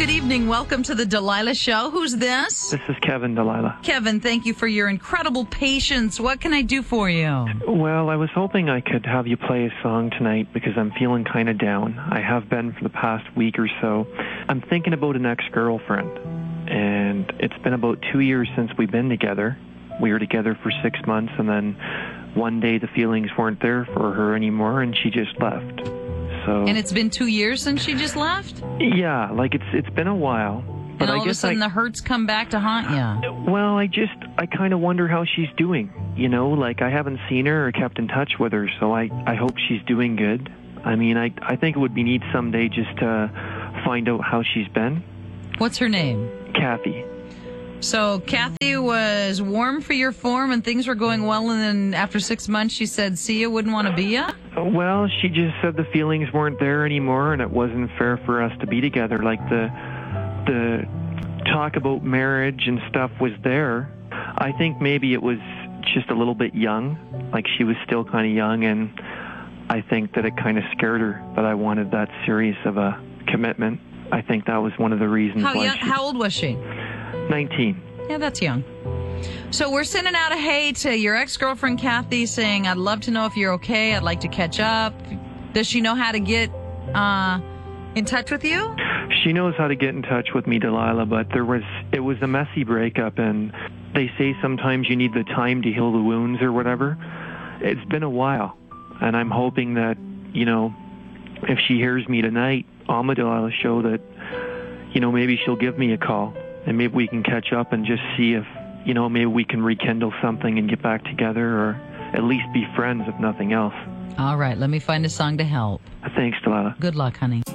good evening. Welcome to the Delilah Show. Who's this? This is Kevin, Delilah. Kevin, thank you for your incredible patience. What can I do for you? Well, I was hoping I could have you play a song tonight because I'm feeling kind of down. I have been for the past week or so. I'm thinking about an ex-girlfriend, and it's been about 2 years since we've been together. We were together for 6 months, and then one day the feelings weren't there for her anymore, and she just left. So. And it's been 2 years since she just left? Yeah, like it's been a while. But And all I of a guess sudden the hurts come back to haunt you. Well, I kind of wonder how she's doing. You know, like I haven't seen her or kept in touch with her, so I hope she's doing good. I mean, I think it would be neat someday just to find out how she's been. What's her name? Kathy. So Kathy was warm for your form and things were going well, and then after 6 months she said, see ya, wouldn't want to be ya? Well, she just said the feelings weren't there anymore and it wasn't fair for us to be together. Like the talk about marriage and stuff was there. I think maybe it was just a little bit young. Like she was still kind of young, and I think that it kind of scared her that I wanted that serious of a commitment. I think that was one of the reasons why. How old was she? 19. Yeah, that's young. So we're sending out a hey to your ex-girlfriend, Kathy, saying, I'd love to know if you're okay. I'd like to catch up. Does she know how to get in touch with you? She knows how to get in touch with me, Delilah, but it was a messy breakup, and they say sometimes you need the time to heal the wounds or whatever. It's been a while, and I'm hoping that, you know, if she hears me tonight on the Delilah Show, that, you know, maybe she'll give me a call. And maybe we can catch up and just see if, you know, maybe we can rekindle something and get back together, or at least be friends if nothing else. All right, let me find a song to help. Thanks, Delilah. Good luck, honey.